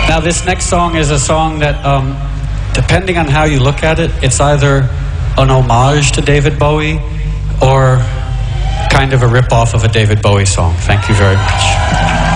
Now, this next song is a song that, depending on how you look at it, it's either an homage to David Bowie or kind of a rip-off of a David Bowie song. Thank you very much.